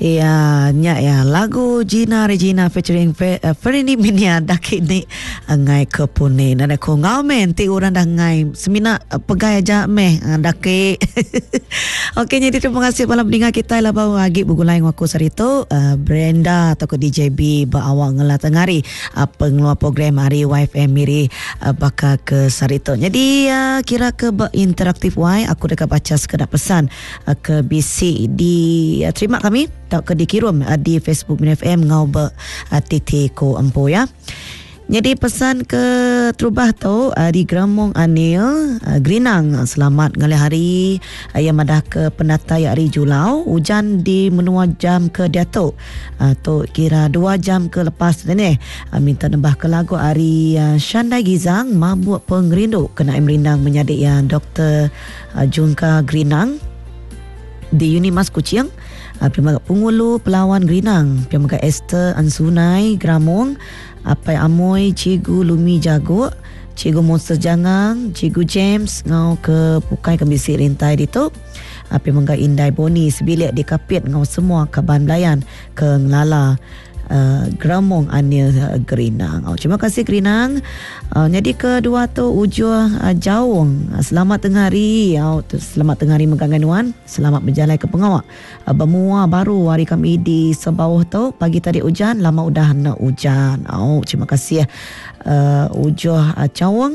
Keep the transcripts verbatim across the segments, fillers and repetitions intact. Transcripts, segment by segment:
Ya, nyak ya lagu Gina Regina featuring Fe, uh, Ferini Minia dakik ni ngai kepune nana ko ngau men ti orang dah ngai semina uh, pegai aja meh uh, dakik. Okey, jadi terima kasih malam pendengar kita lah bau agi bugulai ngaku sarito uh, Brenda atau D J B berawak ngelah tengari uh, pengeluar program hari Y F M Miri uh, bakal ke sarito. Jadi uh, kira ke interaktif Y aku dekat baca sekedar pesan uh, ke B C di uh, terima kami tak ke dikirim uh, di Facebook Miri F M ngau ber uh, titik ko empo ya. Jadi pesan ke terubah tu uh, di Gramong Anil uh, Grinang selamat ngalih hari uh, yang madah ke penata hari Julau hujan di menua jam ke Datuk uh, tu kira dua jam ke lepas ni uh, minta nambah ke lagu hari uh, Syandai Gizang mabuk pengerindu kena merindang menyadik yang Doktor uh, Jungka Grinang di Unimas Kuching. Uh, Piamaga Pungulu Pelawan Grinang, Piamaga Esther Ansunai Gramong, Apai Amoy Cikgu Lumi Jago, Cikgu Monster Jangang, Cikgu James ngau ke Pukai Kembisi Rintai ditu. Uh, Piamaga Indai Boni sebilik di Kapit ngau semua Kaban Belayan ke Ngelala uh, Gramong Anil uh, Grinang. Oh, terima kasih Grinang. Uh, jadi kedua tu Ujur uh, Jaung. Uh, selamat tengah hari. Uh, selamat tengah hari Meganganuan. Selamat berjalan ke pengawak. Uh, bermua baru hari kami di sebawah tu. Pagi tadi hujan, lama udah nak hujan. Oh, terima kasih uh, Ujur uh, Jaung.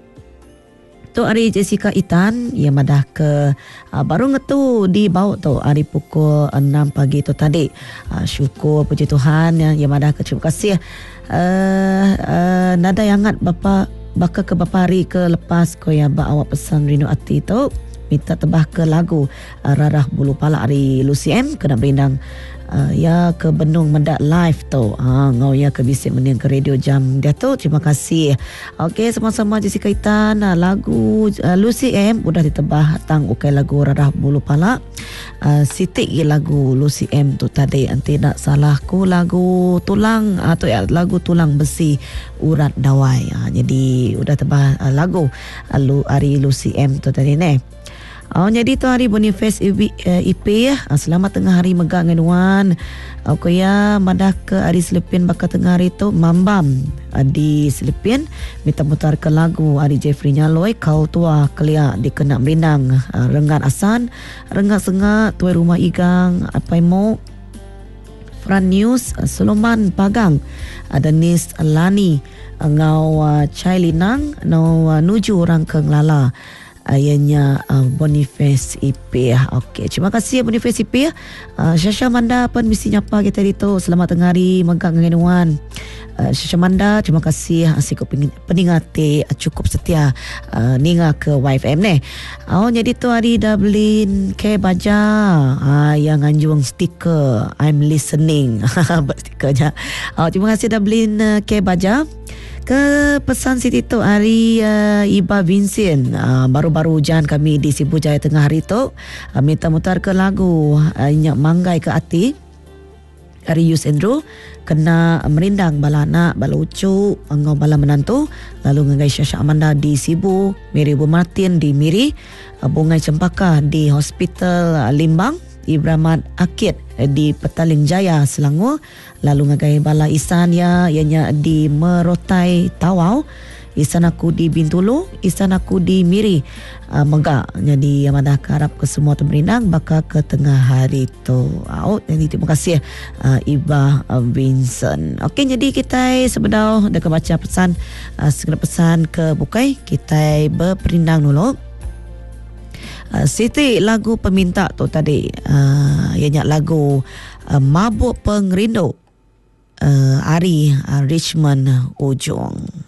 Tu hari Jessica Itan yang madah ke uh, baru ngetu di bawah tu hari pukul enam pagi tu tadi. Uh, syukur puji Tuhan yang, yang madah ke terima kasih. Uh, uh, nada yang hangat bapa baka ke bapa hari ke lepas ko ya ba awak pesan rindu hati tu minta tebah ke lagu uh, Rarah Bulu Pala hari Lucy M kena berindang uh, ya ke Benung Mendak live tu ha, ngau ya ke bisik mening ke radio jam dia tu. Terima kasih. Okey, sama-sama Jessica Itan uh, lagu uh, Lucy M udah ditebah tang ukai lagu Rarah Bulu Pala. Uh, sitik lagu Lucy M tu tadi nanti nak salahku lagu tulang atau uh, ya lagu tulang besi urat dawai. Uh, jadi udah tebah uh, lagu uh, hari Lucy M tu tadi ni. Oh, jadi tu hari Boniface I P ya. Selamat tengah hari Megak Ngenuan. Aku ya madah ke hari Selepin bakal tengah hari tu Mambam di Selepin minta mutar ke lagu hari Jeffrey Nyaloi Kau Tua Kelia dikena merindang Renggat Asan Renggat Sengak Tuai Rumah Igang apa mau Fran News Soloman Pagang Denis Lani ngau Chai Linang no nuju orang ke Ngelala ayahnya uh, Boniface I P. Okey, terima kasih Boniface I P. Uh, Syasha Manda pun mesti nyapa kita itu. Selamat tengah hari Megak Ngenuan. Uh, Syasha Manda, terima kasih asyik peningati uh, cukup setia uh, ninga ke Y F M ni. Oh, jadi tu hari Dublin K Baja uh, yang anjung stiker I'm listening. Stiker je. Oh, terima kasih Dublin uh, K Baja. Ke pesan Siti tu hari uh, Iba Vincent uh, baru-baru hujan kami di Sibu Jaya tengah hari tu uh, minta mutar ke lagu uh, Nyak Manggai ke Ati hari Yus Andrew kena merindang bala anak bala ucu ngau bala menantu lalu ngai Syasha Amanda di Sibu Miri Bu Martin di Miri uh, Bungai Cempaka di Hospital uh, Limbang Ibramat Akid di Petaling Jaya Selangor lalu ngagai bala Isan ya ianya di Merotai Tawau Isan aku di Bintulu Isan aku di Miri uh, Megak. Jadi amadah harap ke semua temerindang bakal ke tengah hari tu out. Jadi terima kasih uh, Iba uh, Vincent. Okey, jadi kita sebedau dekat baca pesan uh, segera pesan ke Bukai kita berperindang dulu. Uh, Siti lagu peminta tu tadi uh, ianya lagu uh, Mabuk Pengerindu uh, Ari uh, Richmond Ujung.